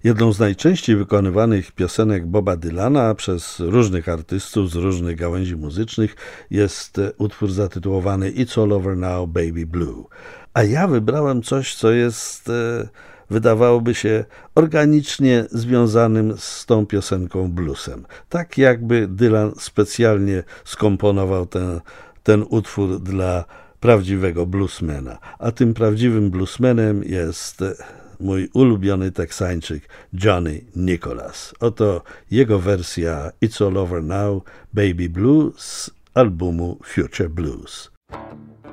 Jedną z najczęściej wykonywanych piosenek Boba Dylana przez różnych artystów z różnych gałęzi muzycznych jest utwór zatytułowany It's All Over Now, Baby Blue. A ja wybrałem coś, co jest, wydawałoby się, organicznie związanym z tą piosenką bluesem. Tak jakby Dylan specjalnie skomponował ten utwór dla prawdziwego bluesmana. A tym prawdziwym bluesmanem jest mój ulubiony Teksańczyk Johnny Nicholas. Oto jego wersja It's All Over Now, Baby Blue z albumu Future Blues.